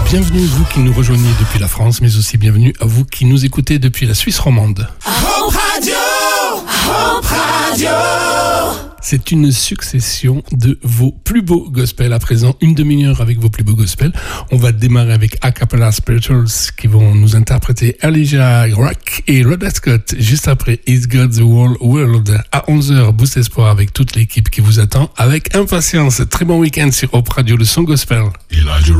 Bienvenue vous qui nous rejoignez depuis la France, mais aussi bienvenue à vous qui nous écoutez depuis la Suisse romande. Hope Radio, Hope Radio. C'est une succession de vos plus beaux gospels. À présent, une demi-heure avec vos plus beaux gospels. On va démarrer avec A Cappella Spirituals qui vont nous interpréter Elijah Rock et Rhoda Scott. Juste après, Is God the Whole World à 11h. Boost Espoir avec toute l'équipe qui vous attend avec impatience. Très bon week-end sur Hope Radio, le son gospel.